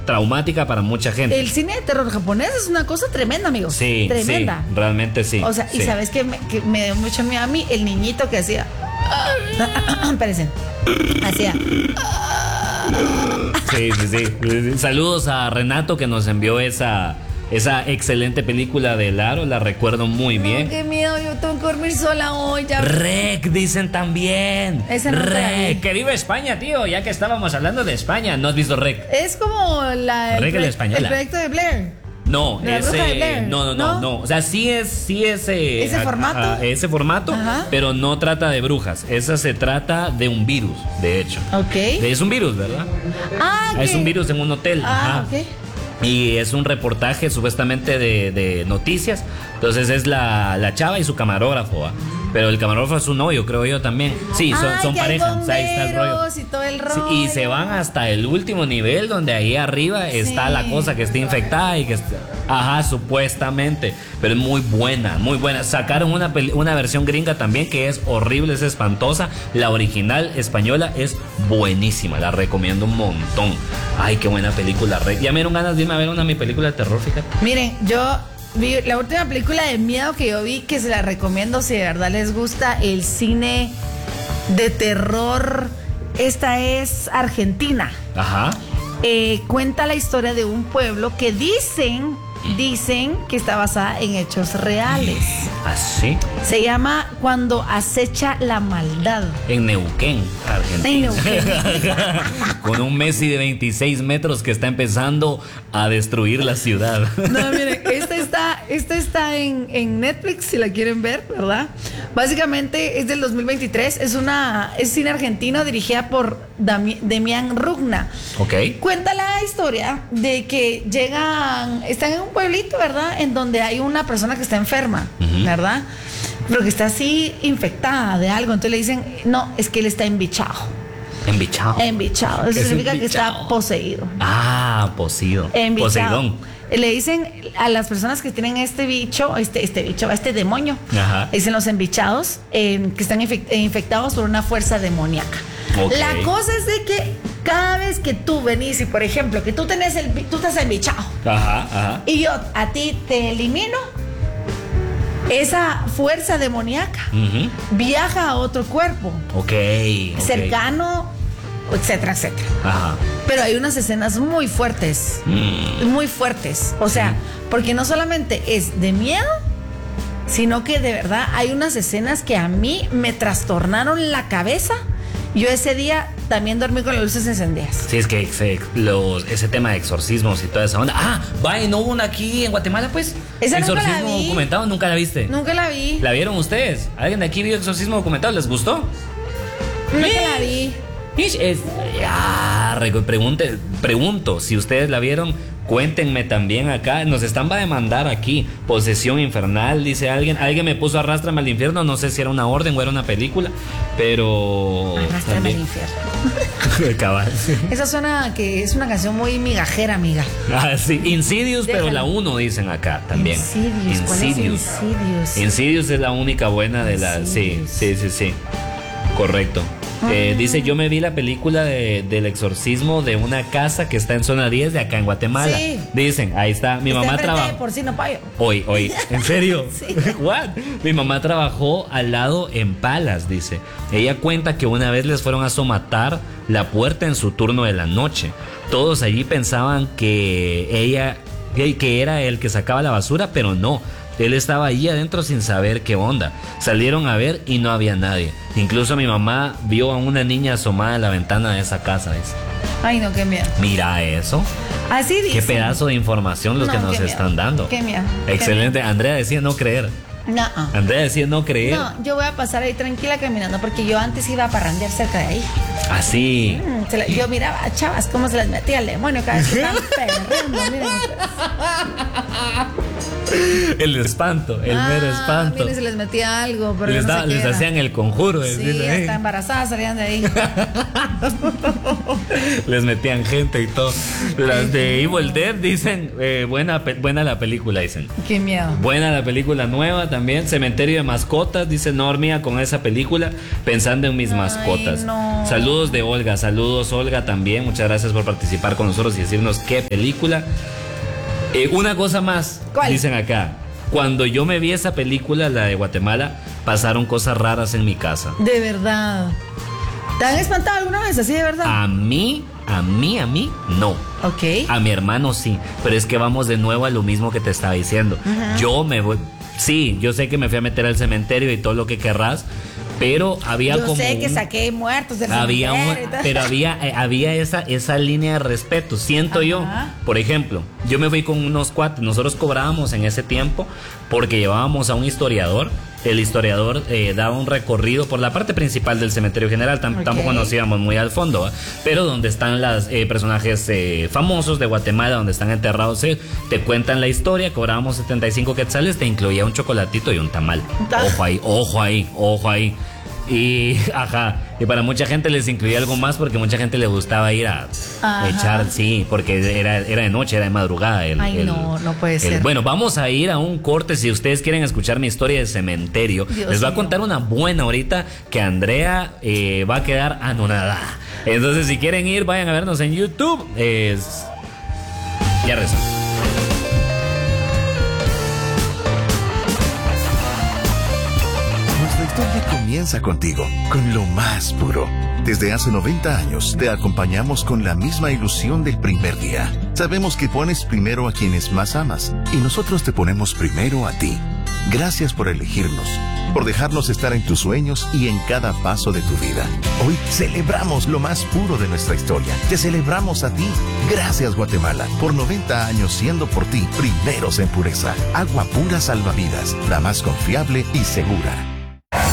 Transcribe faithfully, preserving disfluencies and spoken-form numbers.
traumática para mucha gente. El cine de terror japonés es una cosa tremenda, amigos. Sí, tremenda. Sí, realmente sí. O sea, sí. y sabes que me, que me dio mucho miedo a mí el niñito que hacía. Espérense. Hacía. Sí, sí, sí. Saludos a Renato que nos envió esa, esa excelente película de Laro. La recuerdo muy No, bien. qué miedo, yo tengo que dormir sola hoy. Ya. Rec, dicen también. Ese no Rec, que viva España, tío. Ya que estábamos hablando de España. ¿No has visto Rec? Es como la, el, Rec la proye- española. el proyecto de Blair. No, ¿La Bruja de Blair? ese. No, no, no, ¿No? no. O sea, sí es, sí es eh, ¿Ese a- formato? a- ese formato, Ajá. pero no trata de brujas. Esa se trata de un virus, de hecho. Ok. Es un virus, ¿verdad? Ah, Es ¿qué? un virus en un hotel. Ah, ajá. ok. Y es un reportaje supuestamente de, de noticias. Entonces es la, la chava y su camarógrafo. ¿va? Pero el camarógrafo es su novio, creo yo también. Sí, son, Ah, son que hay pareja. O sea, ahí está el rollo. bomberos y todo el Sí, rollo. y se van hasta el último nivel donde ahí arriba está Sí. la cosa que está infectada y que está, ajá, supuestamente, pero es muy buena, muy buena. Sacaron una, peli- una versión gringa también que es horrible, es espantosa. La original española es buenísima, la recomiendo un montón. Ay, qué buena película. Re- Ya me dieron ganas de irme a ver una de mi película de terror, fíjate. Miren, yo vi la última película de miedo que yo vi, que se la recomiendo si de verdad les gusta el cine de terror. Esta es Argentina. Ajá. Eh, cuenta la historia de un pueblo que dicen, dicen que está basada en hechos reales. Así. Se llama Cuando acecha la maldad. En Neuquén, Argentina. En Neuquén. Con un Messi de veintiséis metros que está empezando a destruir la ciudad. No, miren, esta está, esta está en, en Netflix, si la quieren ver, ¿verdad? Básicamente es del dos mil veintitrés, es una es cine argentino dirigida por Dami- Demián Rugna. Ok. Cuenta la historia de que llegan, están en un pueblito, ¿verdad? En donde hay una persona que está enferma, Ujú. ¿verdad? Pero que está así infectada de algo. Entonces le dicen, no, es que él está embichado. Embichado. Embichado. Eso Es significa que embichado. está poseído. Ah, poseído. Embichado. Poseidón. Le dicen a las personas que tienen este bicho, este, este bicho, este demonio, Ajá. dicen los embichados, eh, que están infec- infectados por una fuerza demoníaca. Ok. La cosa es de que cada vez que tú venís y, por ejemplo, que tú tenés el, bi- tú estás embichado Ajá, ajá. y yo a ti te elimino, esa fuerza demoníaca Ujú. viaja a otro cuerpo Ok. ok. cercano, etcétera, etcétera. Ajá. Pero hay unas escenas muy fuertes. Mm. Muy fuertes. O sea, porque no solamente es de miedo, sino que de verdad hay unas escenas que a mí me trastornaron la cabeza. Yo ese día también dormí con las luces encendidas. Sí, es que se- los, ese tema de exorcismos y toda esa onda. Ah, vaya, ¿no hubo una aquí en Guatemala, pues? Esa nunca la Exorcismo vi. documentado, ¿nunca la viste? Nunca la vi. ¿La vieron ustedes? ¿Alguien de aquí vio exorcismo documentado? ¿Les gustó? Nunca la vi. Ish, Es, ya, re- pregunte, pregunto, si ustedes la vieron, cuéntenme también acá. Nos están va a demandar aquí. Posesión infernal, dice alguien. Alguien me puso Arrástrame al infierno. No sé si era una orden o era una película, pero. Arrástrame al también- infierno. Cabal. Esa suena que es una canción muy migajera, amiga. Ah, sí. Insidious, pero Déjalo. la uno dicen acá también. Insidious. ¿Cuál es Insidious. Insidious? Insidious es la única buena de la. Sí, Insidious. sí, sí, sí. Correcto. Eh, dice, yo me vi la película de, del exorcismo de una casa que está en zona diez de acá en Guatemala. Sí. Dicen, ahí está. Mi Está mamá enfrente de trabajó. Porcino Payo. Hoy, hoy. ¿En serio? Sí. What? Mi mamá trabajó al lado en Palas, dice. Ella cuenta que una vez les fueron a somatar la puerta en su turno de la noche. Todos allí pensaban que ella, que que era el que sacaba la basura, pero no. Él estaba allí adentro sin saber qué onda. Salieron a ver y no había nadie. Incluso mi mamá vio a una niña asomada en la ventana de esa casa. Dice. Ay, no, qué miedo. Mira eso. Así dice. Qué pedazo de información los No, que nos qué miedo. están dando. Qué miedo. Qué Excelente. Andrea decía no creer. No. Andrea decía no creer. No, yo voy a pasar ahí tranquila caminando porque yo antes iba a parrandear cerca de ahí. Así. Mm, se la- yo miraba a chavas cómo se las metía el demonio cada vez que estaban perreando. Miren ustedes. El espanto, el Ah, mero espanto. miren, se les metía algo, pero Les, yo no da- sé qué les era. hacían el conjuro. Sí, dice, ¿eh? hasta embarazadas salían de ahí. Les metían gente y todo. Las de Evil Dead dicen, eh, buena, pe- buena la película, dicen. Qué miedo. Buena la película nueva también. Cementerio de mascotas, dice Normia, con esa película, pensando en mis Ay, mascotas. no. Saludos de Olga, saludos Olga también. Muchas gracias por participar con nosotros y decirnos qué película. Eh, una cosa más, ¿cuál? Dicen acá. Cuando yo me vi esa película, la de Guatemala, pasaron cosas raras en mi casa. De verdad. ¿Te han espantado alguna vez así de verdad? A mí, a mí, a mí, no. Ok. A mi hermano sí, pero es que vamos de nuevo a lo mismo que te estaba diciendo. Uh-huh. Yo me voy, sí, yo sé que me fui a meter al cementerio y todo lo que querrás, pero había yo como sé que un, saqué muertos del había un, cementerio. pero había eh, había esa esa línea de respeto, siento. Ajá. Yo, por ejemplo, yo me fui con unos cuates, nosotros cobrábamos en ese tiempo porque llevábamos a un historiador. El historiador eh, daba un recorrido por la parte principal del cementerio general. Tam- okay. Tampoco nos íbamos muy al fondo, ¿eh? Pero donde están los eh, personajes eh, famosos de Guatemala, donde están enterrados, eh, te cuentan la historia. Cobrábamos setenta y cinco quetzales, te incluía un chocolatito y un tamal. Ojo ahí, ojo ahí, ojo ahí. Y, ajá, y para mucha gente les incluía algo más porque mucha gente le gustaba ir a ajá. echar, sí, porque era, era de noche, era de madrugada. El, Ay, el, no, no puede el, ser. Bueno, vamos a ir a un corte si ustedes quieren escuchar mi historia de cementerio. Dios les voy a contar una buena ahorita que Andrea eh, va a quedar anonadada. Entonces, si quieren ir, vayan a vernos en YouTube. Es... Ya regresamos. La historia comienza contigo, con lo más puro. Desde hace noventa años te acompañamos con la misma ilusión del primer día. Sabemos que pones primero a quienes más amas y nosotros te ponemos primero a ti. Gracias por elegirnos, por dejarnos estar en tus sueños y en cada paso de tu vida. Hoy celebramos lo más puro de nuestra historia. Te celebramos a ti. Gracias, Guatemala, por noventa años siendo por ti primeros en pureza. Agua pura salvavidas, la más confiable y segura.